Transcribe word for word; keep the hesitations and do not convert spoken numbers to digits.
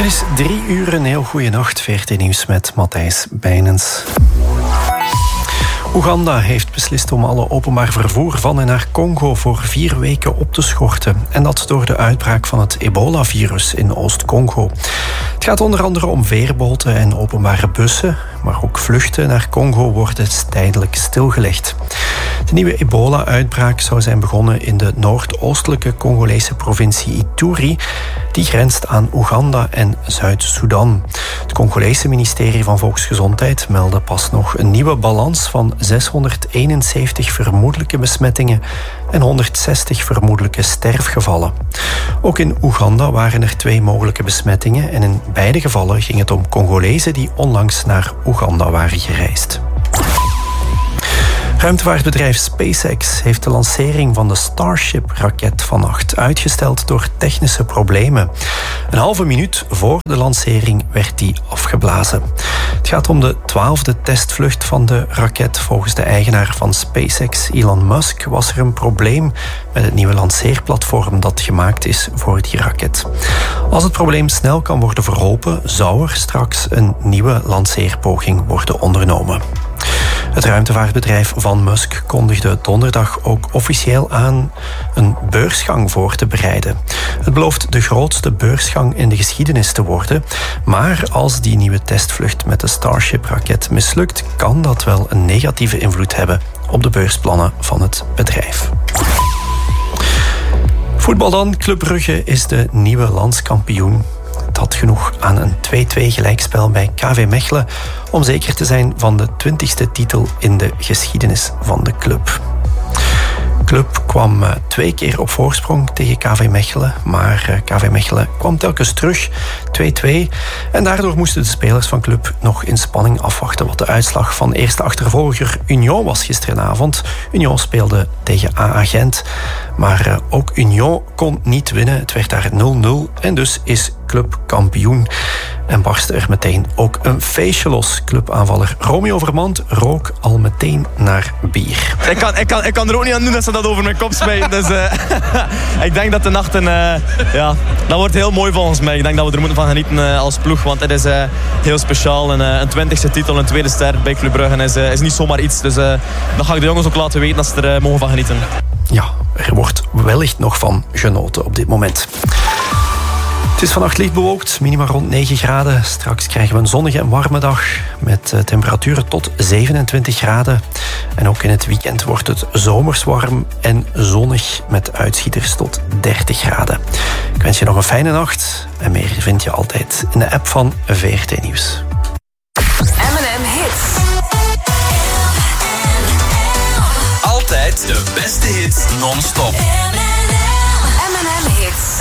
Het is drie uur, een heel goede nacht. V R T Nieuws met Matthijs Bijnens. Oeganda heeft beslist om alle openbaar vervoer van en naar Congo voor vier weken op te schorten. En dat door de uitbraak van het ebola-virus in Oost-Congo. Het gaat onder andere om veerboten en openbare bussen, maar ook vluchten naar Congo worden tijdelijk stilgelegd. De nieuwe ebola-uitbraak zou zijn begonnen in de noordoostelijke Congolese provincie Ituri. Die grenst aan Oeganda en Zuid-Soedan. Het Congolese ministerie van Volksgezondheid meldde pas nog een nieuwe balans van zeshonderdeenenzeventig vermoedelijke besmettingen en honderdzestig vermoedelijke sterfgevallen. Ook in Oeganda waren er twee mogelijke besmettingen en in beide gevallen ging het om Congolezen die onlangs naar Oeganda waren gereisd. Ruimtevaartbedrijf SpaceX heeft de lancering van de Starship-raket vannacht uitgesteld door technische problemen. Een halve minuut voor de lancering werd die afgeblazen. Het gaat om de twaalfde testvlucht van de raket. Volgens de eigenaar van SpaceX, Elon Musk, was er een probleem met het nieuwe lanceerplatform dat gemaakt is voor die raket. Als het probleem snel kan worden verholpen, zou er straks een nieuwe lanceerpoging worden ondernomen. Het ruimtevaartbedrijf van Musk kondigde donderdag ook officieel aan een beursgang voor te bereiden. Het belooft de grootste beursgang in de geschiedenis te worden, maar als die nieuwe testvlucht met de Starship-raket mislukt, kan dat wel een negatieve invloed hebben op de beursplannen van het bedrijf. Voetbal dan. Club Brugge is de nieuwe landskampioen. Het had genoeg aan een twee-twee gelijkspel bij K V Mechelen om zeker te zijn van de twintigste titel in de geschiedenis van de club. De club kwam twee keer op voorsprong tegen K V Mechelen, maar K V Mechelen kwam telkens terug, twee-twee. En daardoor moesten de spelers van club nog in spanning afwachten wat de uitslag van eerste achtervolger Union was gisteravond. Union speelde tegen A A Gent, maar ook Union kon niet winnen. Het werd daar nul nul en dus is club kampioen. En barstte er meteen ook een feestje los. Clubaanvaller Romeo Vermand rook al meteen naar bier. Ik kan, ik, kan, ik kan er ook niet aan doen dat ze dat over mijn kop smijten. Dus uh, ik denk dat de nacht een, uh, ja, dat wordt heel mooi volgens mij. Ik denk dat we er moeten van genieten uh, als ploeg. Want het is uh, heel speciaal. Een, uh, een twintigste titel, een tweede ster bij Club Brugge is, uh, is niet zomaar iets. Dus uh, dat ga ik de jongens ook laten weten dat ze er uh, mogen van genieten. Ja, er wordt wellicht nog van genoten op dit moment. Het is vannacht licht bewolkt, minima rond negen graden. Straks krijgen we een zonnige en warme dag met temperaturen tot zevenentwintig graden. En ook in het weekend wordt het zomers warm en zonnig met uitschieters tot dertig graden. Ik wens je nog een fijne nacht en meer vind je altijd in de app van V R T Nieuws. M en M Hits. Altijd de beste hits non-stop. M en M Hits.